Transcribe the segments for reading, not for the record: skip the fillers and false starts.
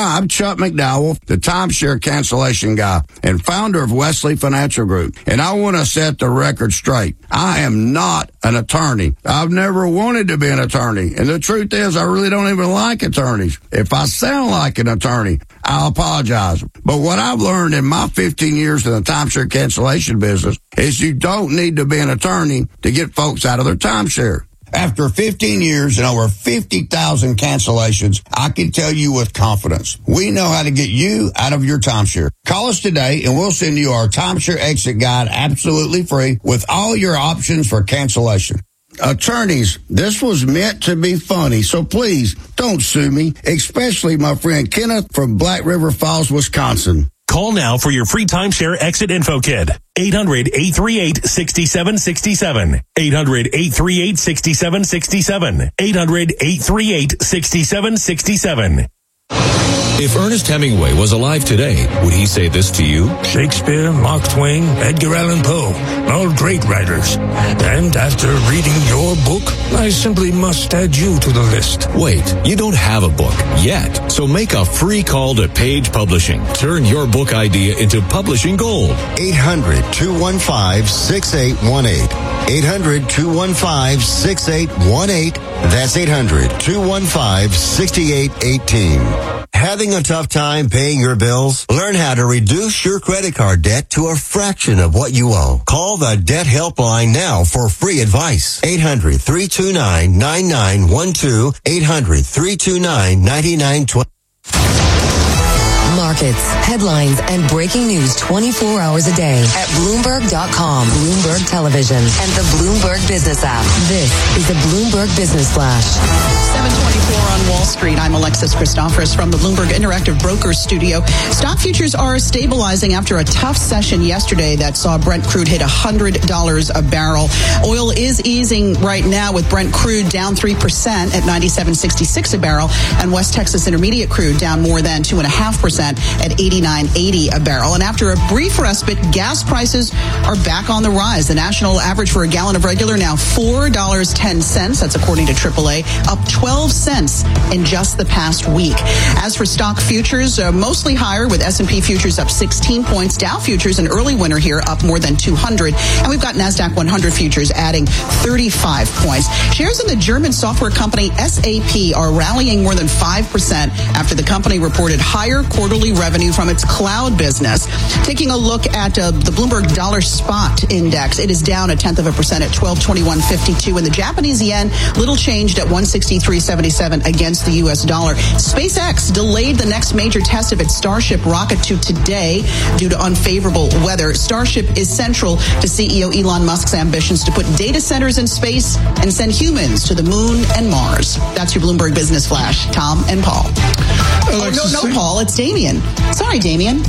Hi, I'm Chuck McDowell, the timeshare cancellation guy and founder of Wesley Financial Group. And I want to set the record straight. I am not an attorney. I've never wanted to be an attorney. And the truth is, I really don't even like attorneys. If I sound like an attorney, I'll apologize. But what I've learned in my 15 years in the timeshare cancellation business is you don't need to be an attorney to get folks out of their timeshare. After 15 years and over 50,000 cancellations, I can tell you with confidence, we know how to get you out of your timeshare. Call us today and we'll send you our timeshare exit guide absolutely free with all your options for cancellation. Attorneys, this was meant to be funny, so please don't sue me, especially my friend Kenneth from Black River Falls, Wisconsin. Call now for your free timeshare exit info kit. 800-838-6767. 800-838-6767. 800-838-6767. If Ernest Hemingway was alive today, would he say this to you? Shakespeare, Mark Twain, Edgar Allan Poe, all great writers. And after reading your book, I simply must add you to the list. Wait, you don't have a book yet. So make a free call to Page Publishing. Turn your book idea into publishing gold. 800-215-6818. 800-215-6818. That's 800-215-6818. Having a tough time paying your bills? Learn how to reduce your credit card debt to a fraction of what you owe. Call the Debt Helpline now for free advice. 800-329-9912. 800-329-9912. Markets, headlines, and breaking news 24 hours a day at Bloomberg.com, Bloomberg Television, and the Bloomberg Business app. This is the Bloomberg Business Flash. 7:24 on Wall Street. I'm Alexis Christoforous from the Bloomberg Interactive Brokers Studio. Stock futures are stabilizing after a tough session yesterday that saw Brent crude hit $100 a barrel. Oil is easing right now with Brent crude down 3% at $97.66 a barrel, and West Texas Intermediate crude down more than 2.5% at $89.80 a barrel. And after a brief respite, gas prices are back on the rise. The national average for a gallon of regular now $4.10. That's according to AAA, up 12 cents in just the past week. As for stock futures, mostly higher with S&P futures up 16 points. Dow futures, an early winner here, up more than 200. And we've got NASDAQ 100 futures adding 35 points. Shares in the German software company SAP are rallying more than 5% after the company reported higher quarterly revenue from its cloud business. Taking a look at the Bloomberg Dollar Spot Index, it is down 0.1% at 1221.52. And the Japanese yen, little changed at 163.77 against the U.S. dollar. SpaceX delayed the next major test of its Starship rocket to today due to unfavorable weather. Starship is central to CEO Elon Musk's ambitions to put data centers in space and send humans to the moon and Mars. That's your Bloomberg Business Flash. Tom and Paul. Alexis, no, Paul. It's Damien. Sorry, Damien.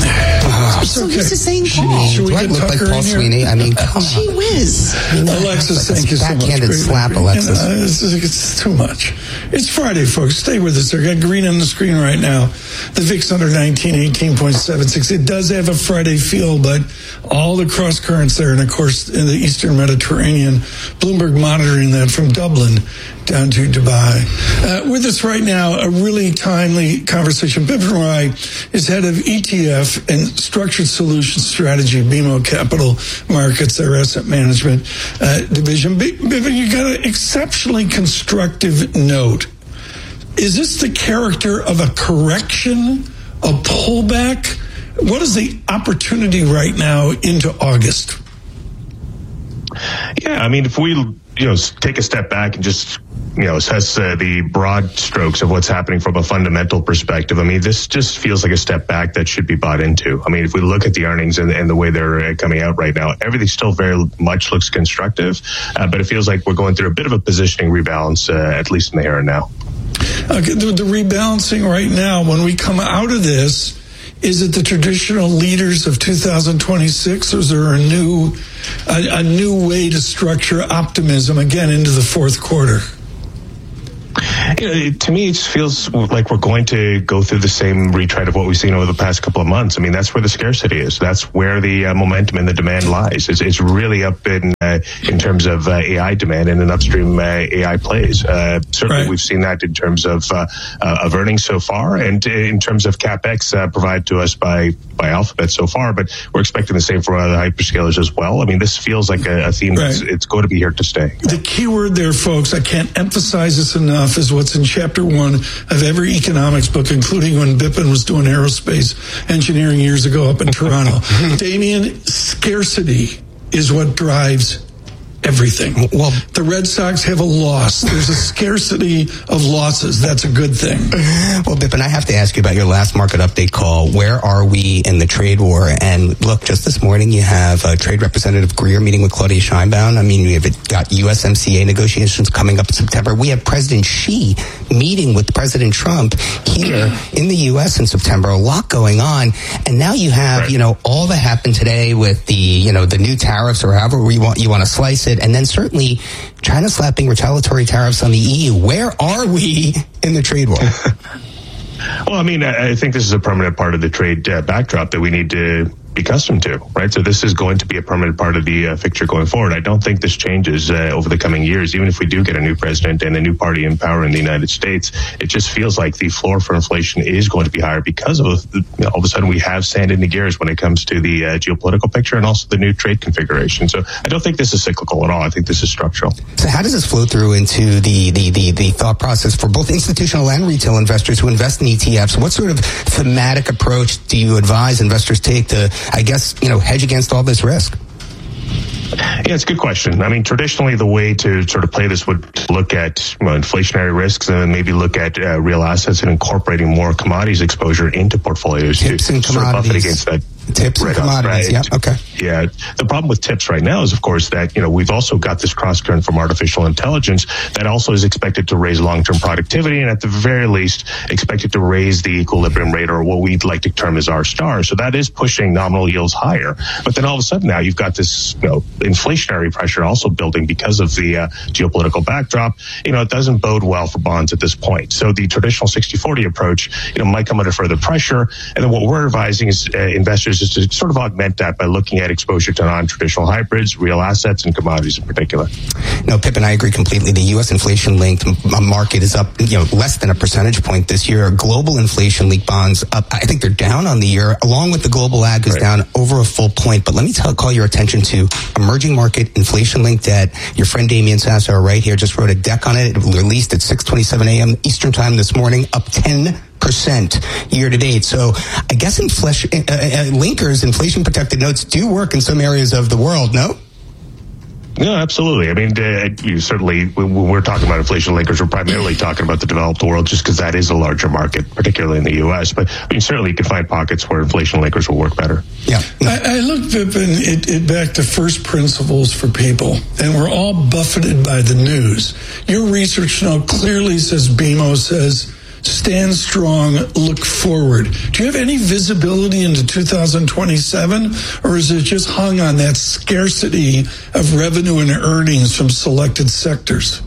I'm so used to saying Paul. Do I look like Paul Sweeney? I mean, come on. Gee whiz. Alexis, thank you so much. Backhanded slap, Alexis. It's too much. It's Friday, folks. Stay with us. They've got green on the screen right now. The VIX under 19, 18.76. It does have a Friday feel, but all the cross currents there, and of course, in the Eastern Mediterranean, Bloomberg monitoring that from Dublin down to Dubai. With us right now, a really timely conversation. Bipin Rai is head of ETF and Structured Solutions Strategy, BMO Capital Markets, their asset management division. Bipin, you got an exceptionally constructive note. Is this the character of a correction, a pullback? What is the opportunity right now into August? Yeah, I mean, if we take a step back and just assess the broad strokes of what's happening from a fundamental perspective, I mean, this just feels like a step back that should be bought into. I mean, if we look at the earnings and the way they're coming out right now, everything still very much looks constructive, but it feels like we're going through a bit of a positioning rebalance, at least in the here and now. Okay, the rebalancing right now, when we come out of this, is it the traditional leaders of 2026, or is there a new way to structure optimism again into the fourth quarter? To me, it feels like we're going to go through the same retread of what we've seen over the past couple of months. I mean, that's where the scarcity is. That's where the momentum and the demand lies. It's really up in terms of AI demand and in upstream AI plays. Certainly, we've seen that in terms of earnings so far, and in terms of capex provided to us by Alphabet so far. But we're expecting the same for other hyperscalers as well. I mean, this feels like a theme that's it's going to be here to stay. The key word there, folks, I can't emphasize this enough, is what's in chapter 1 of every economics book, including when Bippen was doing aerospace engineering years ago up in Toronto. Damien, scarcity is what drives everything. Well, the Red Sox have a loss. There's a scarcity of losses. That's a good thing. Well, Bippen, I have to ask you about your last market update call. Where are we in the trade war? And look, just this morning you have Trade Representative Greer meeting with Claudia Sheinbaum. I mean, we've got USMCA negotiations coming up in September. We have President Xi meeting with President Trump here in the U.S. in September. A lot going on. And now you have, all that happened today with the, the new tariffs or however you want to slice it. And then certainly China slapping retaliatory tariffs on the EU. Where are we in the trade war? Well, I mean, I think this is a permanent part of the trade backdrop that we need to be accustomed to, right? So this is going to be a permanent part of the picture going forward. I don't think this changes over the coming years. Even if we do get a new president and a new party in power in the United States, it just feels like the floor for inflation is going to be higher because of all of a sudden we have sand in the gears when it comes to the geopolitical picture and also the new trade configuration. So I don't think this is cyclical at all. I think this is structural. So how does this flow through into the thought process for both institutional and retail investors who invest in ETFs? What sort of thematic approach do you advise investors take to, I guess, hedge against all this risk? Yeah, it's a good question. I mean, traditionally, the way to sort of play this would look at inflationary risks and then maybe look at real assets and incorporating more commodities exposure into portfolios to sort of buff it against that. Tips and commodities, yeah, okay. Yeah, the problem with tips right now is, of course, that, we've also got this cross-current from artificial intelligence that also is expected to raise long-term productivity and at the very least expected to raise the equilibrium rate, or what we'd like to term as R-star. So that is pushing nominal yields higher. But then all of a sudden now you've got this, inflationary pressure also building because of the geopolitical backdrop. It doesn't bode well for bonds at this point. So the traditional 60-40 approach, might come under further pressure. And then what we're advising is investors is to sort of augment that by looking at exposure to non-traditional hybrids, real assets, and commodities in particular. No, Pippin, I agree completely. The U.S. inflation-linked market is up, less than a percentage point this year. Global inflation-linked bonds up, I think they're down on the year, along with the global ag is down over a full point. But let me call your attention to emerging market inflation-linked debt. Your friend Damian Sasser right here just wrote a deck on it. It released at 6:27 a.m. Eastern Time this morning, up 10% year to date. So I guess linkers, inflation protected notes do work in some areas of the world, no? No, absolutely. I mean, certainly when we're talking about inflation linkers, we're primarily talking about the developed world just because that is a larger market, particularly in the U.S. But I mean, certainly you can find pockets where inflation linkers will work better. Yeah. I look, Pippin, it back to first principles for people, and we're all buffeted by the news. Your research note clearly says, BMO says, stand strong, look forward. Do you have any visibility into 2027, or is it just hung on that scarcity of revenue and earnings from selected sectors?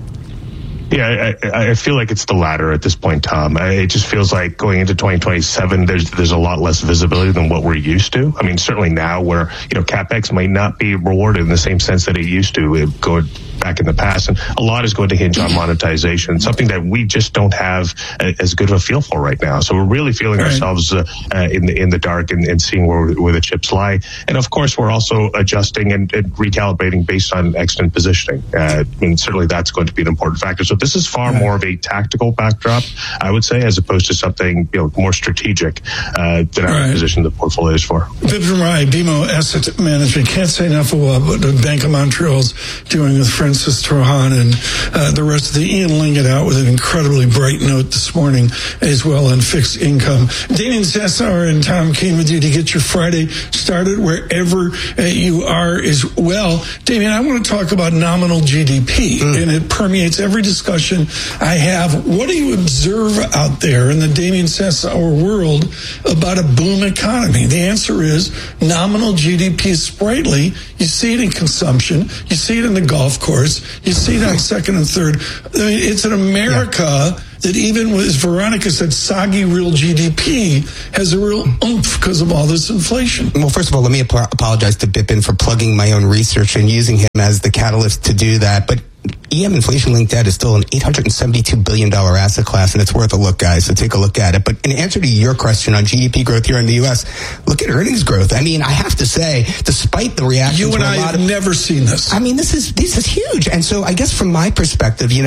Yeah, I feel like it's the latter at this point, Tom. It just feels like going into 2027, there's a lot less visibility than what we're used to. I mean, certainly now where, CapEx might not be rewarded in the same sense that it used to go back in the past. And a lot is going to hinge on monetization, something that we just don't have as good of a feel for right now. So we're really feeling ourselves in the dark and seeing where the chips lie. And of course, we're also adjusting and recalibrating based on extant positioning. And certainly that's going to be an important factor. So this is far more of a tactical backdrop, I would say, as opposed to something more strategic than our position the portfolio is for. Vipin Rai, BMO Asset Management. Can't say enough about what the Bank of Montreal's doing with Francis Trohan and the rest of the Ian Lingot out with an incredibly bright note this morning as well on fixed income. Damian Sasser and Tom Keene with you to get your Friday started wherever you are as well. Damian, I want to talk about nominal GDP, and it permeates every discussion I have. What do you observe out there in the Damian Sasser world about a boom economy? The answer is nominal GDP is sprightly. You see it in consumption. You see it in the golf course. reports. You see it on second and third. I mean, it's in America that even as Veronica said, soggy real GDP has a real oomph because of all this inflation. Well, first of all, let me apologize to Bippen for plugging my own research and using him as the catalyst to do that. But EM inflation-linked debt is still an $872 billion asset class, and it's worth a look, guys, so take a look at it. But in answer to your question on GDP growth here in the U.S., look at earnings growth. I mean, I have to say, despite the reaction you and I have never seen this. I mean, this is huge. And so I guess from my perspective, I'm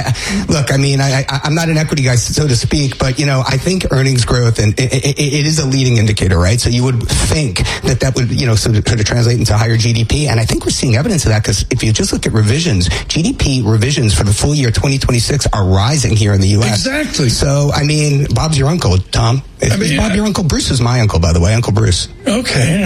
not an equity guy, so to speak, but, I think earnings growth, and it is a leading indicator, right? So you would think that would, sort of translate into higher GDP. And I think we're seeing evidence of that because if you just look at revisions, GDP revisions for the full year 2026 are rising here in the U.S. Exactly. So, I mean, Bob's your uncle, Tom. Is Bob your uncle? Bruce is my uncle, by the way, Uncle Bruce. Okay.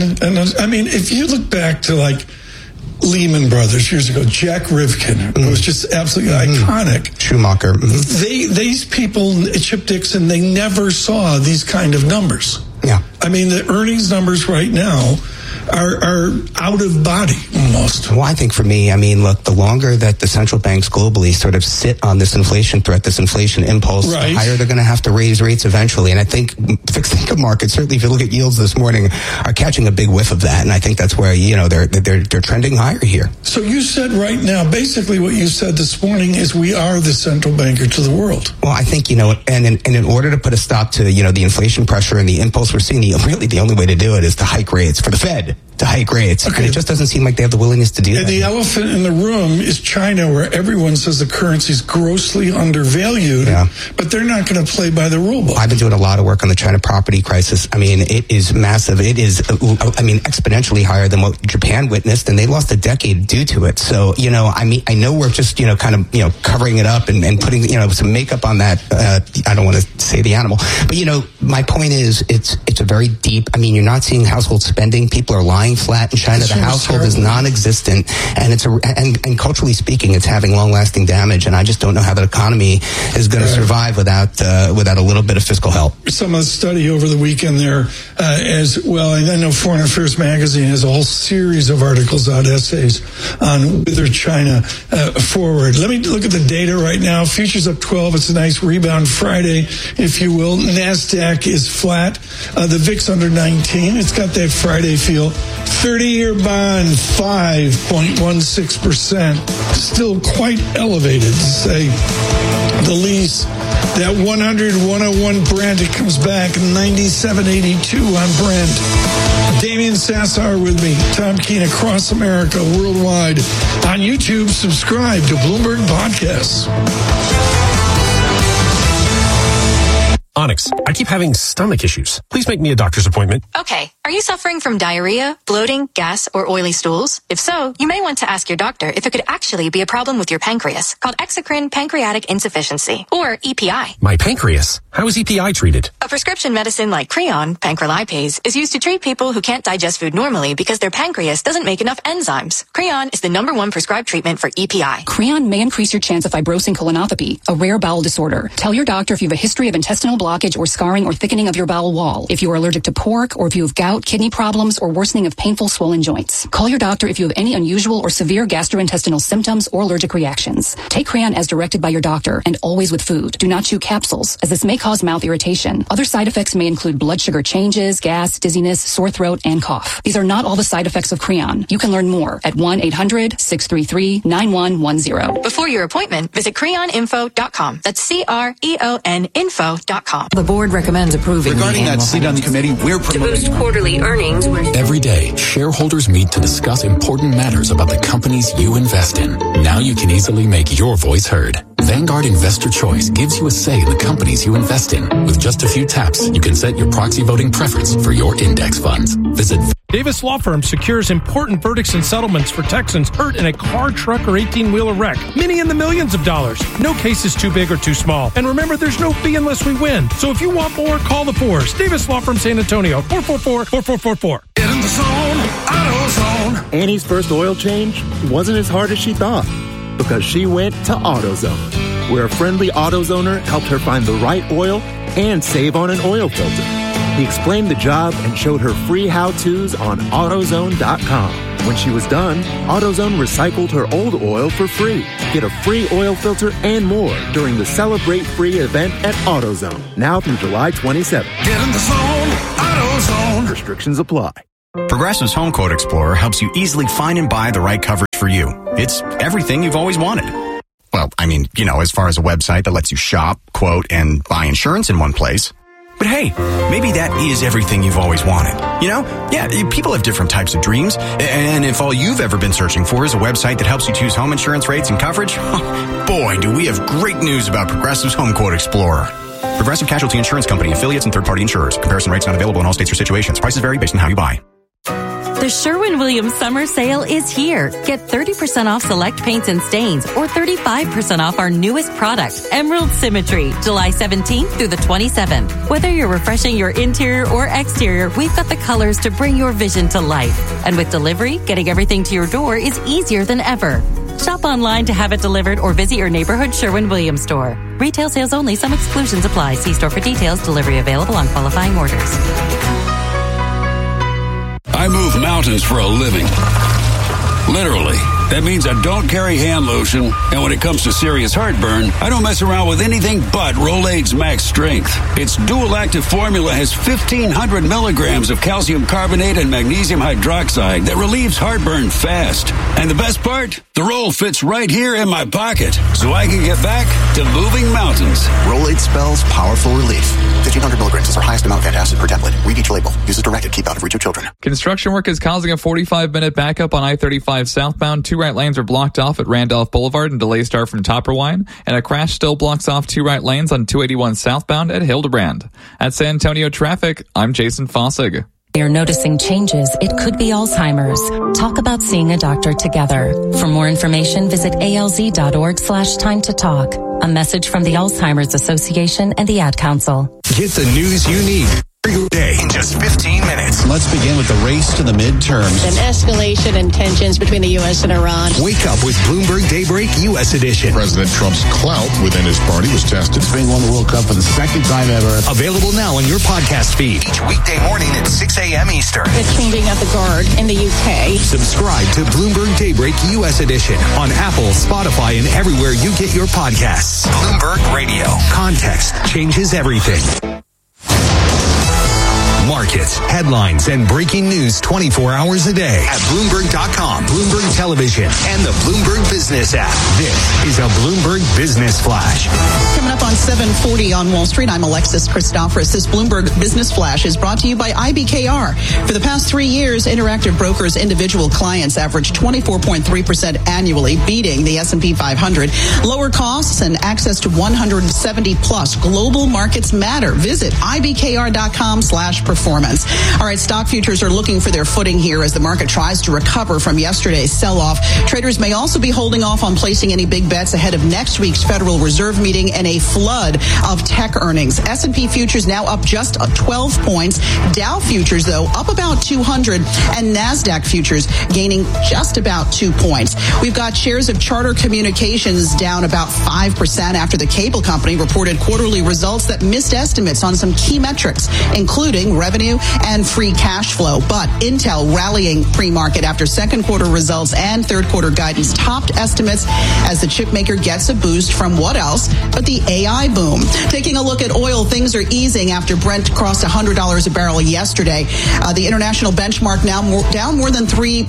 I mean, if you look back to like Lehman Brothers years ago, Jack Rivkin, who was just absolutely iconic. Schumacher. These people, Chip Dixon, they never saw these kind of numbers. Yeah. I mean, the earnings numbers right now are out of body almost. Well, I think for me, look, the longer that the central banks globally sort of sit on this inflation threat, this inflation impulse, the higher they're going to have to raise rates eventually. And I think fixed income markets, certainly if you look at yields this morning, are catching a big whiff of that. And I think that's where, they're trending higher here. So you said right now, basically what you said this morning is we are the central banker to the world. Well, I think, and in order to put a stop to, the inflation pressure and the impulse we're seeing, really the only way to do it is to hike rates for the Fed. To hike rates. Okay. And it just doesn't seem like they have the willingness to do that. And the elephant in the room is China, where everyone says the currency is grossly undervalued, but they're not going to play by the rule book. I've been doing a lot of work on the China property crisis. I mean, it is massive. It is, exponentially higher than what Japan witnessed, and they lost a decade due to it. So, I know we're just, covering it up and putting, some makeup on that. I don't want to say the animal, but, my point is it's a very deep, you're not seeing household spending. People are lying flat in China. The household is non-existent, and and culturally speaking, it's having long-lasting damage. And I just don't know how the economy is going to survive without a little bit of fiscal help. Some of the study over the weekend there as well. I know Foreign Affairs Magazine has a whole series of articles out, essays on whether China forward. Let me look at the data right now. Futures up 12. It's a nice rebound Friday, if you will. NASDAQ is flat. The VIX under 19. It's got that Friday feel. 30-year bond, 5.16%. Still quite elevated, to say the least. That 100-101 Brent, it comes back, 97.82 on Brent. Damian Sassar with me, Tom Keene across America, worldwide. On YouTube, subscribe to Bloomberg Podcasts. Onyx, I keep having stomach issues. Please make me a doctor's appointment. Okay. Are you suffering from diarrhea, bloating, gas, or oily stools? If so, you may want to ask your doctor if it could actually be a problem with your pancreas, called exocrine pancreatic insufficiency, or EPI. My pancreas? How is EPI treated? A prescription medicine like Creon, pancrelipase, is used to treat people who can't digest food normally because their pancreas doesn't make enough enzymes. Creon is the #1 prescribed treatment for EPI. Creon may increase your chance of fibrosing colonopathy, a rare bowel disorder. Tell your doctor if you have a history of intestinal blockage or scarring or thickening of your bowel wall, if you are allergic to pork, or if you have gout, kidney problems, or worsening of painful swollen joints. Call your doctor if you have any unusual or severe gastrointestinal symptoms or allergic reactions. Take Creon as directed by your doctor and always with food. Do not chew capsules, as this may cause mouth irritation. Other side effects may include blood sugar changes, gas, dizziness, sore throat, and cough. These are not all the side effects of Creon. You can learn more at 1-800-633-9110. Before your appointment, visit creoninfo.com. That's CREON info.com. The board recommends approving. Regarding that seat on the committee, we're to boost quarterly earnings. Every day, shareholders meet to discuss important matters about the companies you invest in. Now you can easily make your voice heard. Vanguard Investor Choice gives you a say in the companies you invest in. With just a few taps, you can set your proxy voting preference for your index funds. Visit Davis Law Firm secures important verdicts and settlements for Texans hurt in a car, truck, or 18-wheeler wreck. Many in the millions of dollars. No case is too big or too small. And remember, there's no fee unless we win. So if you want more, call the Fours. Davis Law Firm San Antonio, 444-4444. Get in the zone, AutoZone. Annie's first oil change wasn't as hard as she thought because she went to AutoZone, where a friendly AutoZoner helped her find the right oil and save on an oil filter. He explained the job and showed her free how-tos on AutoZone.com. When she was done, AutoZone recycled her old oil for free. Get a free oil filter and more during the Celebrate Free event at AutoZone, now through July 27th. Get in the zone, AutoZone. Restrictions apply. Progressive's Home Quote Explorer helps you easily find and buy the right coverage for you. It's everything you've always wanted. Well, I mean, as far as a website that lets you shop, quote, and buy insurance in one place. But hey, maybe that is everything you've always wanted. Yeah, people have different types of dreams. And if all you've ever been searching for is a website that helps you choose home insurance rates and coverage, boy, do we have great news about Progressive's Home Quote Explorer. Progressive Casualty Insurance Company, affiliates, and third-party insurers. Comparison rates not available in all states or situations. Prices vary based on how you buy. The Sherwin-Williams Summer Sale is here. Get 30% off select paints and stains or 35% off our newest product, Emerald Symmetry, July 17th through the 27th. Whether you're refreshing your interior or exterior, we've got the colors to bring your vision to life. And with delivery, getting everything to your door is easier than ever. Shop online to have it delivered or visit your neighborhood Sherwin-Williams store. Retail sales only. Some exclusions apply. See store for details. Delivery available on qualifying orders. I move mountains for a living. Literally. That means I don't carry hand lotion, and when it comes to serious heartburn, I don't mess around with anything but Rolaids Max Strength. Its dual-active formula has 1,500 milligrams of calcium carbonate and magnesium hydroxide that relieves heartburn fast. And the best part? The roll fits right here in my pocket, so I can get back to moving mountains. Rolaids spells powerful relief. 1,500 milligrams is our highest amount of antacid per tablet. Read each label. Use as directed. Keep out of reach of children. Construction work is causing a 45-minute backup on I-35 southbound. Two right lanes are blocked off at Randolph Boulevard and delays start from Topperwine, and a crash still blocks off two right lanes on 281 southbound at Hildebrand. At San Antonio Traffic, I'm Jason Fossig. You're noticing changes. It could be Alzheimer's. Talk about seeing a doctor together. For more information, visit alz.org/time to talk. A message from the Alzheimer's Association and the Ad Council. Get the news you need for your day in just 15 minutes. Let's begin with the race to the midterms. An escalation in tensions between the U.S. and Iran. Wake up with Bloomberg Daybreak U.S. edition. President Trump's clout within his party was tested. Spain won the World Cup for the second time ever. Available now on your podcast feed. Each weekday morning at 6 a.m. Eastern. The changing of the guard in the UK. Subscribe to Bloomberg Daybreak U.S. edition on Apple, Spotify, and everywhere you get your podcasts. Bloomberg Radio. Context changes everything. Markets, headlines, and breaking news 24 hours a day at Bloomberg.com, Bloomberg Television, and the Bloomberg Business app. This is a Bloomberg Business Flash. Coming up on 7:40 on Wall Street, I'm Alexis Christoforous. This Bloomberg Business Flash is brought to you by IBKR. For the past 3 years, Interactive Brokers' individual clients averaged 24.3% annually, beating the S&P 500. Lower costs and access to 170-plus global markets matter. Visit IBKR.com/performance. All right, stock futures are looking for their footing here as the market tries to recover from yesterday's sell-off. Traders may also be holding off on placing any big bets ahead of next week's Federal Reserve meeting and a flood of tech earnings. S&P futures now up just 12 points. Dow futures, though, up about 200, and NASDAQ futures gaining just about 2 points. We've got shares of Charter Communications down about 5% after the cable company reported quarterly results that missed estimates on some key metrics, including revenue and free cash flow. But Intel rallying pre-market after second quarter results and third quarter guidance topped estimates as the chip maker gets a boost from what else but the AI boom. Taking a look at oil, things are easing after Brent crossed $100 a barrel yesterday. The international benchmark now down more than 3%,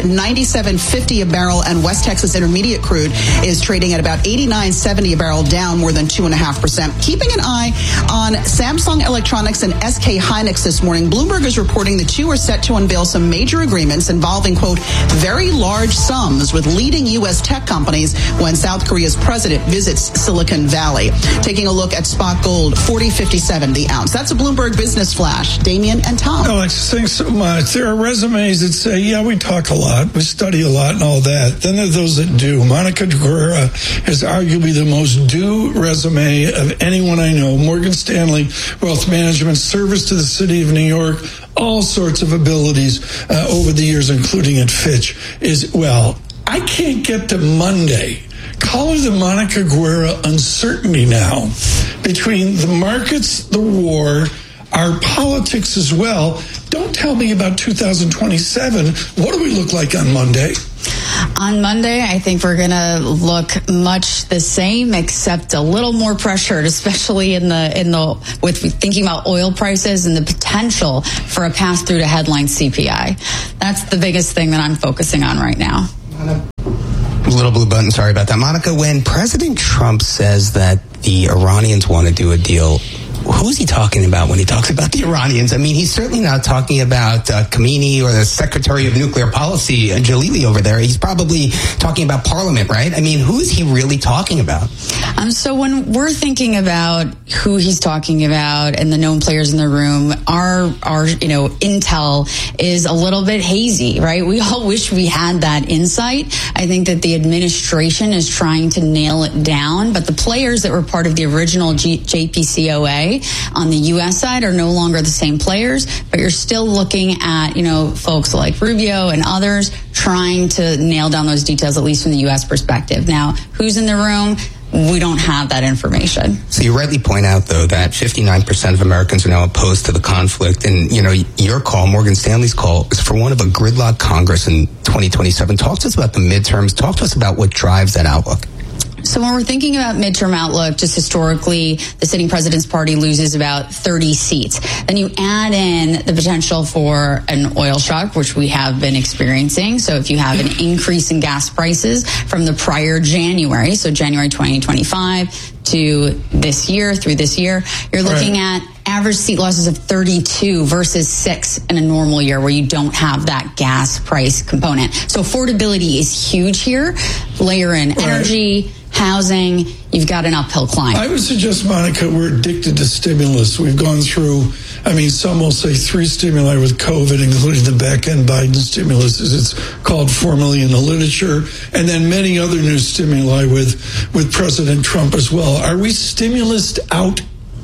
$97.50 a barrel, and West Texas Intermediate crude is trading at about $89.70 a barrel, down more than 2.5%. Keeping an eye on Samsung Electronics and SK Hynix this morning, Bloomberg is reporting the two are set to unveil some major agreements involving, quote, very large sums with leading U.S. tech companies when South Korea's president visits Silicon Valley. Taking a look at spot gold, $40.57 the ounce. That's a Bloomberg Business Flash. Damien and Tom. Alex, thanks so much. There are resumes that say, yeah, we talk a lot, we study a lot and all that. Then there are those that do. Monica Guerra has arguably the most due resume of anyone I know. Morgan Stanley Wealth Management, service to the city of New York, all sorts of abilities over the years, including at Fitch, is, well, I can't get to Monday. Call her the Monica Guerra uncertainty now between the markets, the war, our politics as well. don't tell me about 2027. What do we look like on Monday? On Monday, I think we're going to look much the same, except a little more pressured, especially with thinking about oil prices and the potential for a pass through to headline CPI. That's the biggest thing that I'm focusing on right now. Little blue button, sorry about that. Monica, when President Trump says that the Iranians want to do a deal, who's he talking about when he talks about the Iranians? I mean, he's certainly not talking about Khamenei or the Secretary of Nuclear Policy, Jalili over there. He's probably talking about Parliament, right? I mean, who is he really talking about? So when we're thinking about who he's talking about and the known players in the room, our intel is a little bit hazy, right? We all wish we had that insight. I think that the administration is trying to nail it down, but the players that were part of the original JPCOA on the U.S. side are no longer the same players, but you're still looking at, folks like Rubio and others trying to nail down those details, at least from the U.S. perspective. Now, who's in the room? We don't have that information. So you rightly point out, though, that 59% of Americans are now opposed to the conflict. And, your call, Morgan Stanley's call, is for one of a gridlock Congress in 2027. Talk to us about the midterms. Talk to us about what drives that outlook. So when we're thinking about midterm outlook, just historically, the sitting president's party loses about 30 seats. Then you add in the potential for an oil shock, which we have been experiencing. So if you have an increase in gas prices from the prior January, so January 2025 to this year, through this year, you're looking at average seat losses of 32 versus 6 in a normal year where you don't have that gas price component. So affordability is huge here. Layer in energy, housing, you've got an uphill climb. I would suggest, Monica, we're addicted to stimulus. We've gone through, some will say 3 stimuli with COVID, including the back-end Biden stimulus, as it's called formally in the literature, and then many other new stimuli with President Trump as well. Are we stimulus out?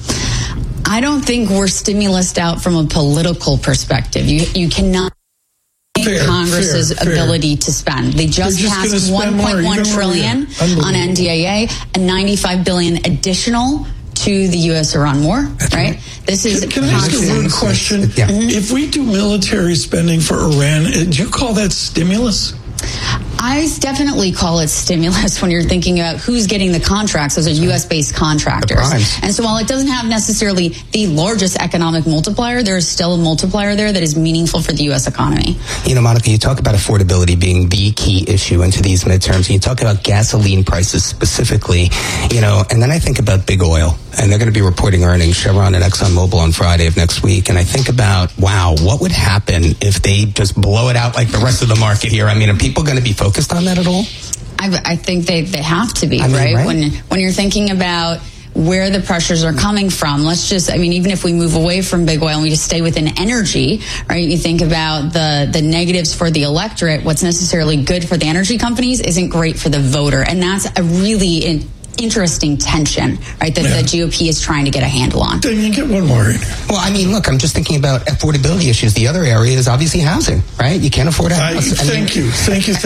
I don't think we're stimulus out from a political perspective. You cannot Congress's ability to spend. They just passed $1.1 trillion on NDAA and $95 billion additional to the U.S.-Iran war, right? This is Can I ask a weird question? Yeah. If we do military spending for Iran, do you call that stimulus? I definitely call it stimulus when you're thinking about who's getting the contracts. Those are U.S.-based contractors. And so while it doesn't have necessarily the largest economic multiplier, there is still a multiplier there that is meaningful for the U.S. economy. Monica, you talk about affordability being the key issue into these midterms. And you talk about gasoline prices specifically, and then I think about big oil. And they're going to be reporting earnings, Chevron and ExxonMobil, on Friday of next week. And I think about, wow, what would happen if they just blow it out like the rest of the market here? Are people going to be focused on that at all? I think they have to be, right? When you're thinking about where the pressures are coming from, even if we move away from big oil and we just stay within energy, right? You think about the negatives for the electorate, what's necessarily good for the energy companies isn't great for the voter. And that's a really interesting tension, right, that the GOP is trying to get a handle on. Then you get one more in. Well, look, I'm just thinking about affordability issues. The other area is obviously housing, right? You can't afford a house. Thank you.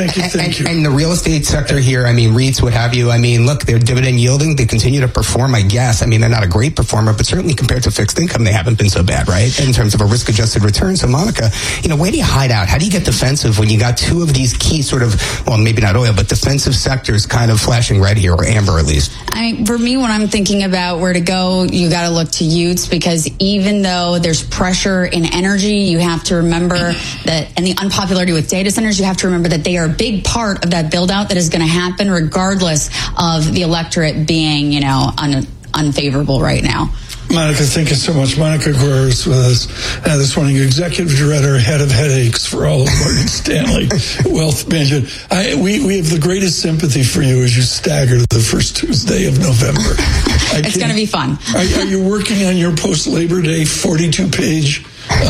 And the real estate sector here, REITs, what have you, look, they're dividend yielding. They continue to perform, I guess. They're not a great performer, but certainly compared to fixed income, they haven't been so bad, right? In terms of a risk-adjusted return. So, Monica, where do you hide out? How do you get defensive when you got two of these key maybe not oil, but defensive sectors kind of flashing red here, or amber at least? For me, when I'm thinking about where to go, you got to look to Utes, because even though there's pressure in energy, you have to remember that, and the unpopularity with data centers, you have to remember that they are a big part of that build out that is going to happen regardless of the electorate being, unfavorable right now. Monica, thank you so much. Monica Guerrero is with us this morning, Executive Director, Head of Headaches for all of Morgan Stanley Wealth Management. We have the greatest sympathy for you as you stagger the first Tuesday of November. It's going to be fun. Are you working on your post-Labor Day 42-page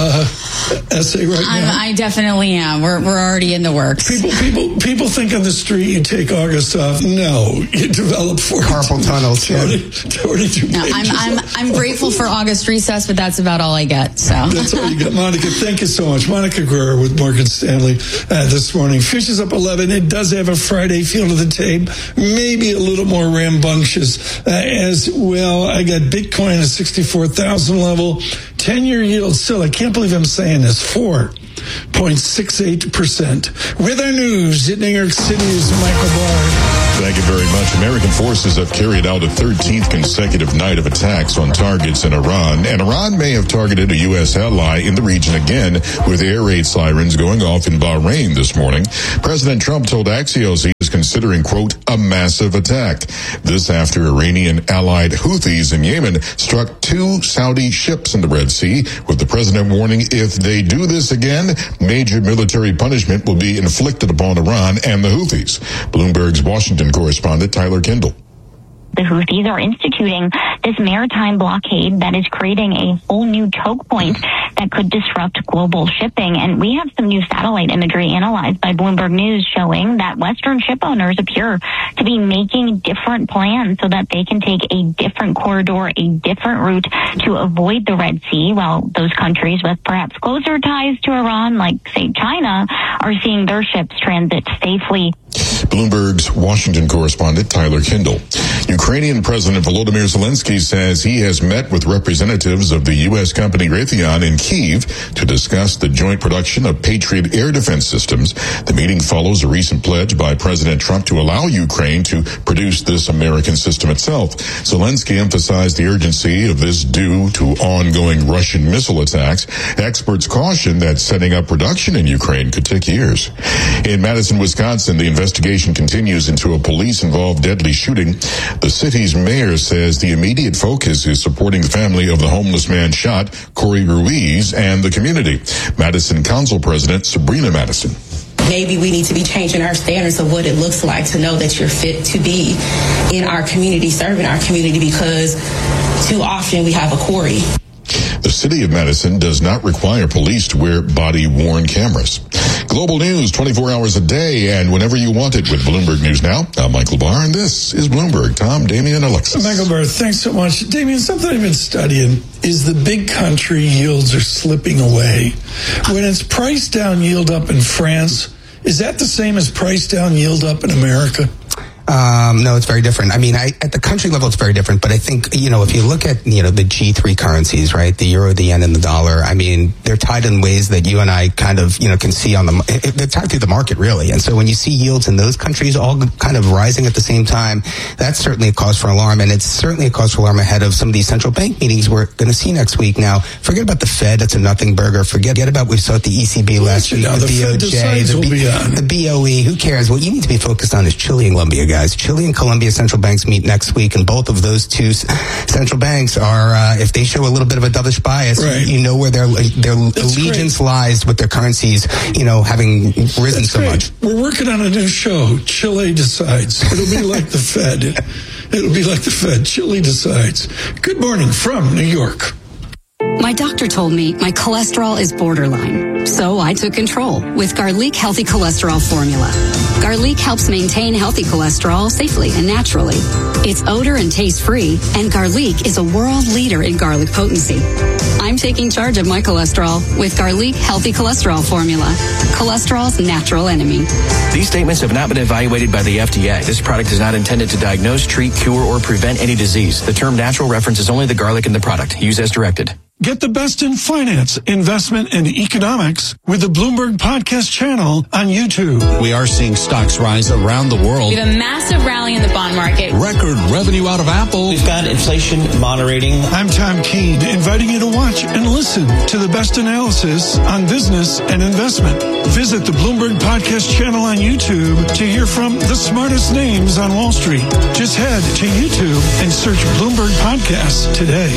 essay right now? I definitely am. We're already in the works. People think on the street you take August off. No, you develop carpal tunnels. 42 no, I'm grateful for August recess, but that's about all I get. So that's all you get. Monica, thank you so much. Monica Guerrero with Morgan Stanley this morning. Futures up 11. It does have a Friday feel to the tape, maybe a little more rambunctious as well. I got Bitcoin at 64,000 level. 10-year yield still, I can't believe I'm saying this, 4.68%. With our news in New York City's Michael Barr. Thank you very much. American forces have carried out a 13th consecutive night of attacks on targets in Iran, and Iran may have targeted a U.S. ally in the region again, with air raid sirens going off in Bahrain this morning. President Trump told Axios he is considering, quote, a massive attack. This after Iranian allied Houthis in Yemen struck 2 Saudi ships in the Red Sea, with the president warning if they do this again, major military punishment will be inflicted upon Iran and the Houthis. Bloomberg's Washington correspondent Tyler Kendall. The Houthis are instituting this maritime blockade that is creating a whole new choke point that could disrupt global shipping. And we have some new satellite imagery analyzed by Bloomberg News showing that Western ship owners appear to be making different plans so that they can take a different corridor, a different route to avoid the Red Sea, while those countries with perhaps closer ties to Iran, like, say, China, are seeing their ships transit safely. Bloomberg's Washington correspondent Tyler Kendall. Ukrainian President Volodymyr Zelensky says he has met with representatives of the U.S. company Raytheon in Kyiv to discuss the joint production of Patriot air defense systems. The meeting follows a recent pledge by President Trump to allow Ukraine to produce this American system itself. Zelensky emphasized the urgency of this due to ongoing Russian missile attacks. Experts caution that setting up production in Ukraine could take years. In Madison, Wisconsin, the investigation continues into a police-involved deadly shooting. The city's mayor says the immediate focus is supporting the family of the homeless man shot, Corey Ruiz, and the community. Madison Council President Sabrina Madison. Maybe we need to be changing our standards of what it looks like to know that you're fit to be in our community, serving our community, because too often we have a Corey. The city of Madison does not require police to wear body-worn cameras. Global news 24 hours a day and whenever you want it with Bloomberg News Now. I'm Michael Barr, and this is Bloomberg. Tom, Damian, Alexis. Michael Barr, thanks so much. Damian, something I've been studying is the big country yields are slipping away. When it's price down, yield up in France, is that the same as price down, yield up in America? No, it's very different. I mean, at the country level, it's very different. But I think, if you look at, the G3 currencies, right, the euro, the yen, and the dollar, I mean, they're tied in ways that you and I kind of, can see they're tied through the market, really. And so when you see yields in those countries all kind of rising at the same time, that's certainly a cause for alarm. And it's certainly a cause for alarm ahead of some of these central bank meetings we're going to see next week. Now, forget about the Fed. That's a nothing burger. Forget about what we saw at the ECB last week, the BOJ, the BOE. Who cares? What you need to be focused on is Chile and Colombia, guys. Chile and Colombia central banks meet next week, and both of those two central banks are, if they show a little bit of a dovish bias, right, you know where their allegiance lies with their currencies, having risen so much. We're working on a new show. Chile decides. It'll be like the Fed. It'll be like the Fed. Chile decides. Good morning from New York. My doctor told me my cholesterol is borderline, so I took control with Garlic Healthy Cholesterol Formula. Garlic helps maintain healthy cholesterol safely and naturally. It's odor and taste-free, and Garlic is a world leader in garlic potency. I'm taking charge of my cholesterol with Garlic Healthy Cholesterol Formula, cholesterol's natural enemy. These statements have not been evaluated by the FDA. This product is not intended to diagnose, treat, cure, or prevent any disease. The term natural references only the garlic in the product. Use as directed. Get the best in finance, investment, and economics with the Bloomberg Podcast channel on YouTube. We are seeing stocks rise around the world. We have a massive rally in the bond market. Record revenue out of Apple. We've got inflation moderating. I'm Tom Keene, inviting you to watch and listen to the best analysis on business and investment. Visit the Bloomberg Podcast channel on YouTube to hear from the smartest names on Wall Street. Just head to YouTube and search Bloomberg Podcasts today.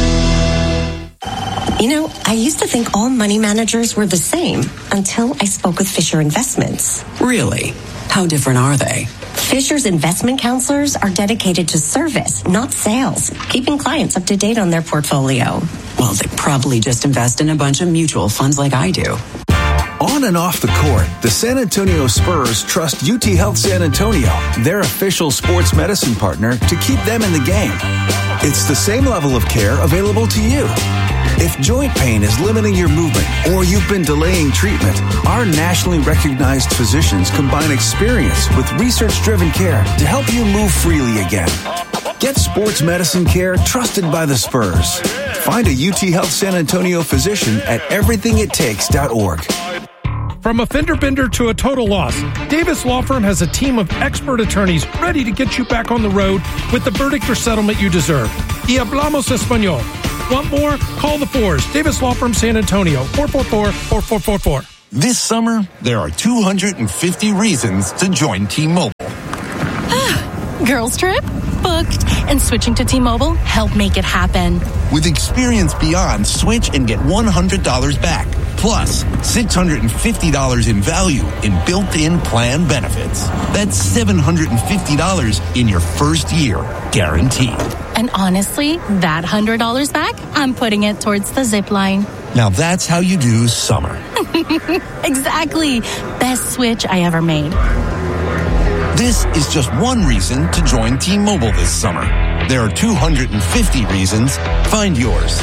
I used to think all money managers were the same until I spoke with Fisher Investments. Really? How different are they? Fisher's investment counselors are dedicated to service, not sales, keeping clients up to date on their portfolio. Well, they probably just invest in a bunch of mutual funds like I do. On and off the court, the San Antonio Spurs trust UT Health San Antonio, their official sports medicine partner, to keep them in the game. It's the same level of care available to you. If joint pain is limiting your movement or you've been delaying treatment, our nationally recognized physicians combine experience with research-driven care to help you move freely again. Get sports medicine care trusted by the Spurs. Find a UT Health San Antonio physician at everythingittakes.org. From a fender bender to a total loss, Davis Law Firm has a team of expert attorneys ready to get you back on the road with the verdict or settlement you deserve. Y hablamos español. Want more? Call the Fours. Davis Law Firm San Antonio, 444-4444. This summer, there are 250 reasons to join T-Mobile. Girls trip? Booked. And switching to T-Mobile helped make it happen. With Experience Beyond, switch and get $100 back. Plus, $650 in value in built-in plan benefits. That's $750 in your first year, guaranteed. And honestly, that $100 back, I'm putting it towards the zip line. Now that's how you do summer. Exactly. Best switch I ever made. This is just one reason to join T-Mobile this summer. There are 250 reasons. Find yours.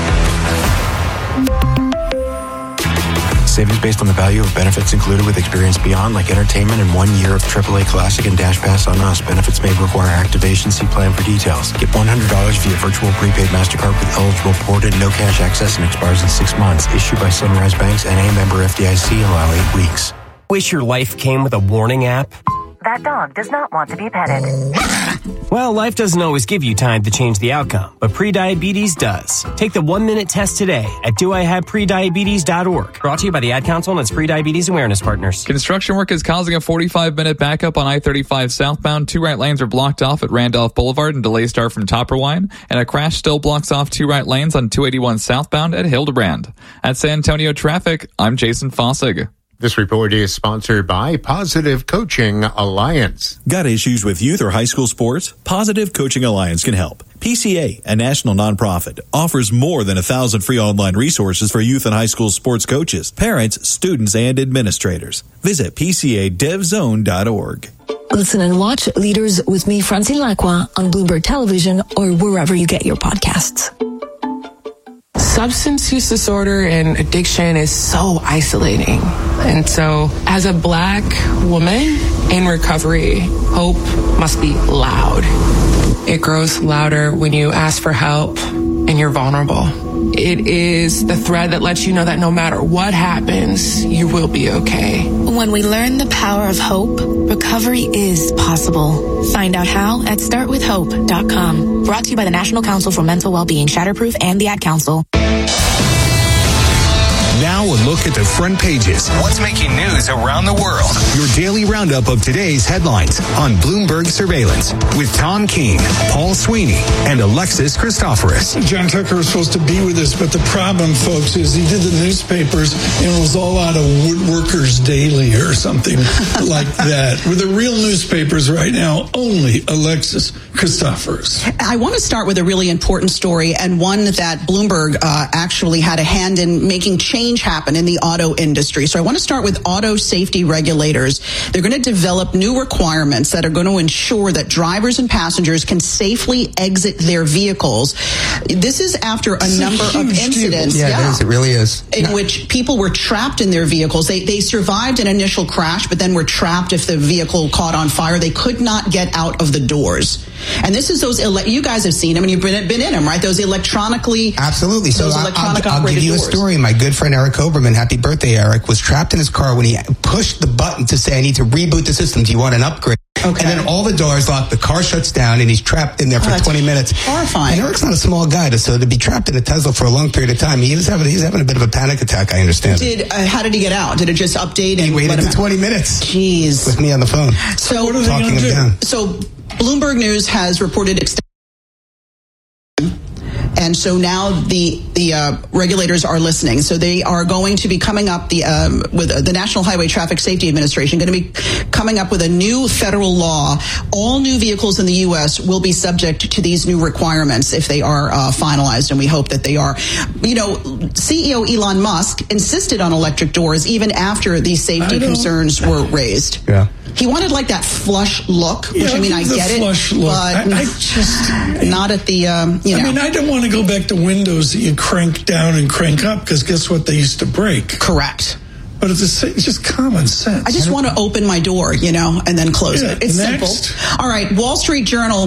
Savings based on the value of benefits included with Experience Beyond, like entertainment and 1 year of AAA Classic and Dash Pass on us. Benefits may require activation. See plan for details. Get $100 via virtual prepaid MasterCard with eligible port and no cash access and expires in 6 months. Issued by Sunrise Banks and a member FDIC. Allow 8 weeks. Wish your life came with a warning app? That dog does not want to be petted. Well, life doesn't always give you time to change the outcome, but prediabetes does. Take the 1-minute test today at doihaveprediabetes.org. Brought to you by the Ad Council and its Prediabetes Awareness Partners. Construction work is causing a 45-minute backup on I-35 southbound. 2 right lanes are blocked off at Randolph Boulevard and delays start from Topperwine. And a crash still blocks off 2 right lanes on 281 southbound at Hildebrand. At San Antonio Traffic, I'm Jason Fossig. This report is sponsored by Positive Coaching Alliance. Got issues with youth or high school sports? Positive Coaching Alliance can help. PCA, a national nonprofit, offers more than 1,000 free online resources for youth and high school sports coaches, parents, students, and administrators. Visit PCADevZone.org. Listen and watch Leaders with me, Francine Lacroix, on Bloomberg Television or wherever you get your podcasts. Substance use disorder and addiction is so isolating. And so as a Black woman in recovery, hope must be loud. It grows louder when you ask for help and you're vulnerable. It is the thread that lets you know that no matter what happens, you will be okay. When we learn the power of hope, recovery is possible. Find out how at startwithhope.com. Brought to you by the National Council for Mental Wellbeing, Shatterproof, and the Ad Council. Now a look at the front pages. What's making news around the world? Your daily roundup of today's headlines on Bloomberg Surveillance with Tom Keene, Paul Sweeney, and Alexis Christoforous. John Tucker was supposed to be with us, but the problem, folks, is he did the newspapers and it was all out of Woodworkers Daily or something like that. With the real newspapers right now, only Alexis Christoforous. I want to start with a really important story and one that Bloomberg actually had a hand in making change happen in the auto industry. So I want to start with auto safety regulators. They're going to develop new requirements that are going to ensure that drivers and passengers can safely exit their vehicles. This is after a number of incidents. Yeah, it is. It really is. In which people were trapped in their vehicles. They survived an initial crash, but then were trapped if the vehicle caught on fire. They could not get out of the doors. And this is those, you guys have seen them and you've been in them, right? Those electronically. Absolutely. So I'll give you doors. a story. My good friend Eric Oberman, happy birthday, Eric, was trapped in his car when he pushed the button to say, I need to reboot the system. Do you want an upgrade? Okay. And then all the doors lock, the car shuts down, and he's trapped in there for 20 minutes. Horrifying. And Eric's not a small guy, so to be trapped in a Tesla for a long period of time, he's having a bit of a panic attack, I understand. How did he get out? Did it just update? He waited 20 minutes. Jeez. With me on the phone. So what are they talking him down. So Bloomberg News has reported and so now the regulators are listening. So they are going to be coming up with the National Highway Traffic Safety Administration, going to be coming up with a new federal law. All new vehicles in the U.S. will be subject to these new requirements if they are finalized, and we hope that they are. You know, CEO Elon Musk insisted on electric doors even after these safety concerns were raised. Yeah. He wanted like that flush look, which I get it, but I just not at the, I mean, I don't want to go back to windows that you crank down and crank up because guess what? They used to break. Correct. But it's just common sense. I just want to open my door, and then close it. It's simple. All right. Wall Street Journal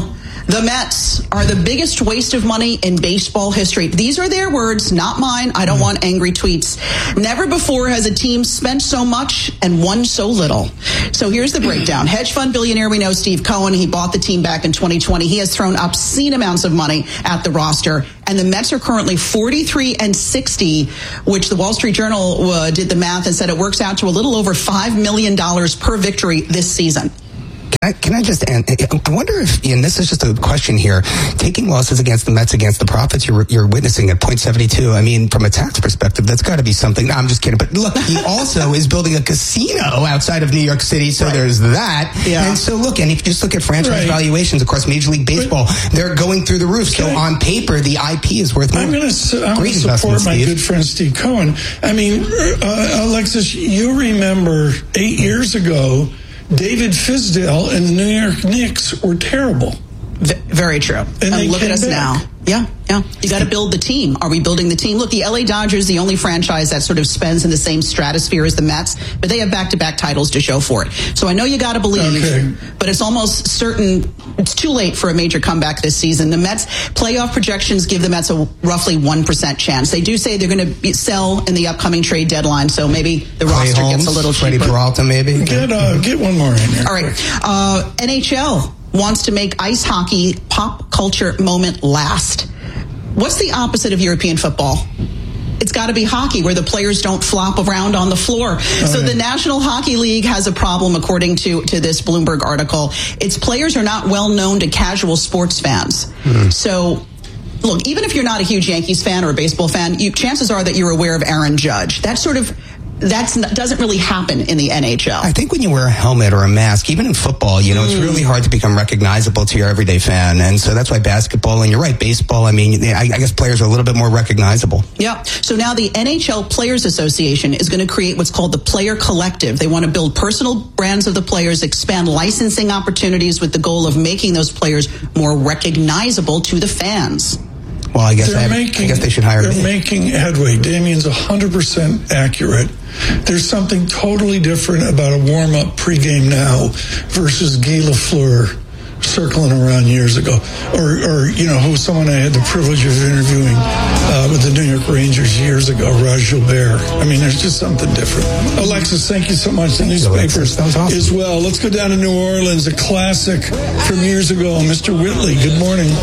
The Mets are the biggest waste of money in baseball history. These are their words, not mine. I don't want angry tweets. Never before has a team spent so much and won so little. So here's the breakdown. Hedge fund billionaire, we know, Steve Cohen, he bought the team back in 2020. He has thrown obscene amounts of money at the roster. And the Mets are currently 43-60, which the Wall Street Journal did the math and said it works out to a little over $5 million per victory this season. Can I just, I wonder if, and this is just a question here, taking losses against the Mets against the profits you're witnessing at 0.72, I mean, from a tax perspective, that's got to be something. No, I'm just kidding. But look, he also is building a casino outside of New York City, so there's that. Yeah. And so look, and if you just look at franchise valuations across Major League Baseball, they're going through the roof. So on paper, the IP is worth more. I'm going to support my good friend Steve Cohen. I mean, Alexis, you remember 8 years ago, David Fizdale and the New York Knicks were terrible. Very true. And look at us now. Yeah. You got to build the team. Are we building the team? Look, the LA Dodgers, the only franchise that sort of spends in the same stratosphere as the Mets, but they have back-to-back titles to show for it. So I know you got to believe, but it's almost certain it's too late for a major comeback this season. The Mets playoff projections give the Mets a roughly 1% chance. They do say they're going to sell in the upcoming trade deadline, so maybe the roster gets a little cheaper. Freddie Peralta, maybe. Get one more in here. All right. NHL wants to make ice hockey pop culture moment last. What's the opposite of European football? It's got to be hockey, where the players don't flop around on the floor. So the National Hockey League has a problem, according to this Bloomberg article. Its players are not well known to casual sports fans. So, look, even if you're not a huge Yankees fan or a baseball fan, chances are that you're aware of Aaron Judge. That doesn't really happen in the NHL. I think when you wear a helmet or a mask, even in football, it's really hard to become recognizable to your everyday fan. And so that's why basketball, and you're right, baseball, I mean, I guess players are a little bit more recognizable. Yeah. So now the NHL Players Association is going to create what's called the Player Collective. They want to build personal brands of the players, expand licensing opportunities with the goal of making those players more recognizable to the fans. Well, I guess they should hire me. They're making headway. Damien's 100% accurate. There's something totally different about a warm-up pregame now versus Guy Lafleur circling around years ago. Or who was someone I had the privilege of interviewing with the New York Rangers years ago, Raj Gilbert. I mean, there's just something different. Alexis, thank you so much. The newspapers as well. Let's go down to New Orleans, a classic from years ago. Mr. Whitley, good morning.